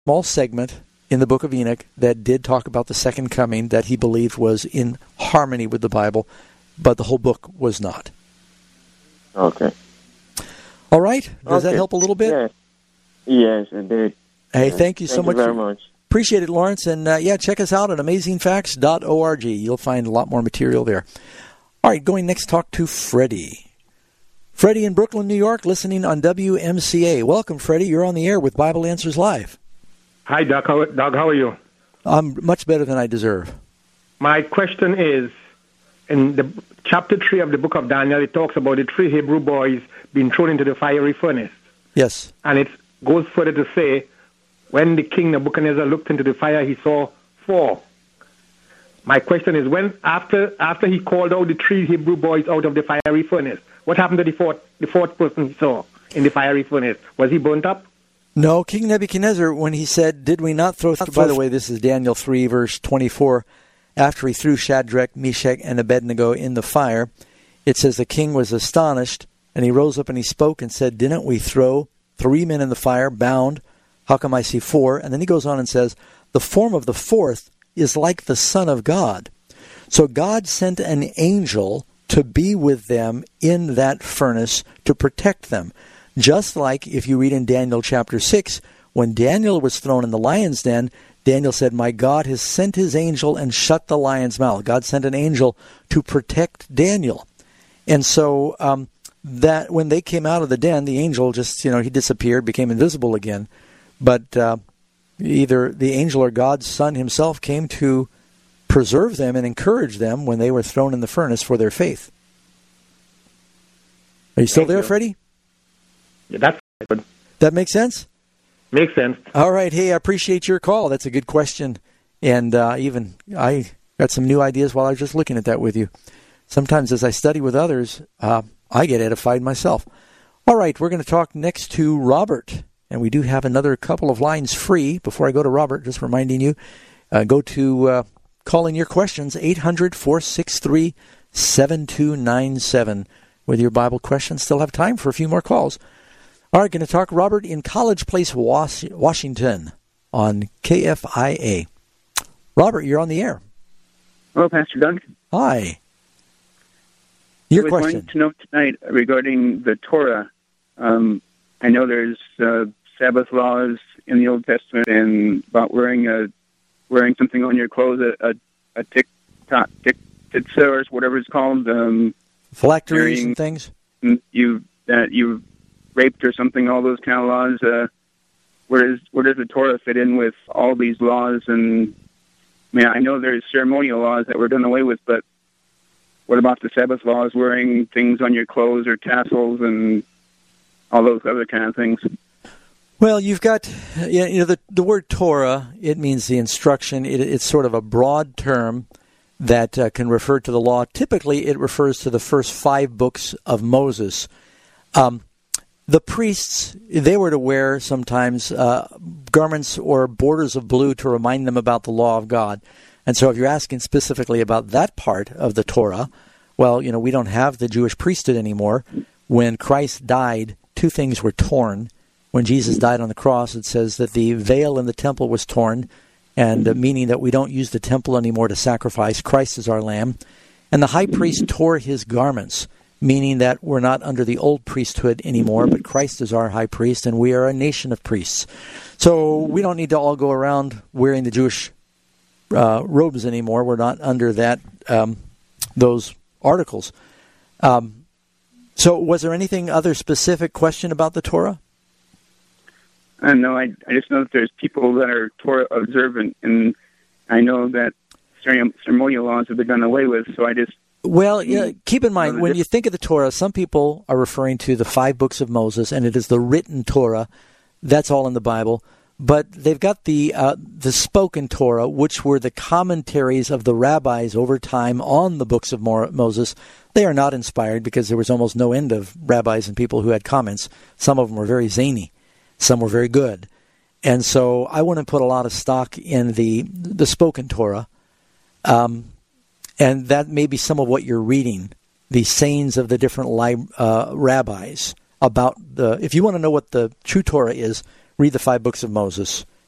small segment in the book of Enoch that did talk about the second coming that he believed was in harmony with the Bible, but the whole book was not. Okay. All right? Does that help a little bit? Yes, it did. Hey, thank you so much. Thank you very much. Appreciate it, Lawrence. And, check us out at amazingfacts.org. You'll find a lot more material there. All right, going next, talk to Freddie. Freddie in Brooklyn, New York, listening on WMCA. Welcome, Freddie. You're on the air with Bible Answers Live. Hi, Doug. How are you? I'm much better than I deserve. My question is, in the chapter 3 of the book of Daniel, it talks about the 3 Hebrew boys being thrown into the fiery furnace. Yes. And it goes further to say, when the king Nebuchadnezzar looked into the fire, he saw 4. My question is, when after he called out the 3 Hebrew boys out of the fiery furnace, what happened to the fourth person he saw in the fiery furnace? Was he burnt up? No, King Nebuchadnezzar, when he said, did we not throw... By the way, this is Daniel 3, verse 24. After he threw Shadrach, Meshach, and Abednego in the fire, it says the king was astonished, and he rose up and he spoke and said, didn't we throw 3 men in the fire, bound? How come I see 4? And then he goes on and says, the form of the 4th is like the Son of God. So God sent an angel to be with them in that furnace to protect them. Just like if you read in Daniel chapter 6, when Daniel was thrown in the lion's den, Daniel said, my God has sent his angel and shut the lion's mouth. God sent an angel to protect Daniel. And so that when they came out of the den, the angel just, he disappeared, became invisible again. But either the angel or God's Son himself came to preserve them and encourage them when they were thrown in the furnace for their faith. Are you still there, Freddie? Yeah, that's good. That makes sense? Makes sense. All right. Hey, I appreciate your call. That's a good question. And even I got some new ideas while I was just looking at that with you. Sometimes as I study with others, I get edified myself. All right. We're going to talk next to Robert. And we do have another couple of lines free. Before I go to Robert, just reminding you, go to call in your questions, 800-463-7297 with your Bible questions. Still have time for a few more calls. All right, going to talk Robert in College Place, Washington on KFIA. Robert, you're on the air. Hello, Pastor Doug. Hi. Your question. I was wanting to know tonight regarding the Torah. I know there's Sabbath laws in the Old Testament and about wearing something on your clothes, a titzah, whatever it's called. Phylacteries and things? You raped or something, all those kind of laws. Where does the Torah fit in with all these laws? And I know there's ceremonial laws that were done away with, but what about the Sabbath laws, wearing things on your clothes or tassels and all those other kind of things? Well, you've got, the word Torah, it means the instruction. It's sort of a broad term that can refer to the law. Typically, it refers to the first 5 books of Moses. The priests, they were to wear sometimes garments or borders of blue to remind them about the law of God. And so if you're asking specifically about that part of the Torah, well, we don't have the Jewish priesthood anymore. When Christ died, 2 things were torn. When Jesus died on the cross, it says that the veil in the temple was torn, and meaning that we don't use the temple anymore to sacrifice. Christ is our lamb. And the high priest tore his garments, meaning that we're not under the old priesthood anymore, but Christ is our high priest, and we are a nation of priests. So we don't need to all go around wearing the Jewish robes anymore. We're not under that those articles. So was there anything other specific question about the Torah? No, I just know that there's people that are Torah observant, and I know that ceremonial laws have been done away with, so I just... Well, keep in mind, when you think of the Torah, some people are referring to the 5 books of Moses, and it is the written Torah. That's all in the Bible. But they've got the spoken Torah, which were the commentaries of the rabbis over time on the books of Moses. They are not inspired because there was almost no end of rabbis and people who had comments. Some of them were very zany. Some were very good. And so I wouldn't put a lot of stock in the spoken Torah. And that may be some of what you're reading, the sayings of the different rabbis about if you want to know what the true Torah is, read the 5 books of Moses.